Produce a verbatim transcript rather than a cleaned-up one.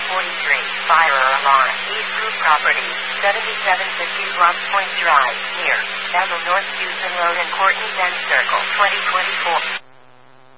forty-three, fire alarm, East Group Properties, seventy-seven fifty Bronx Point Drive, near Bethel North Houston Road and Courtney Bench Circle, twenty twenty-four.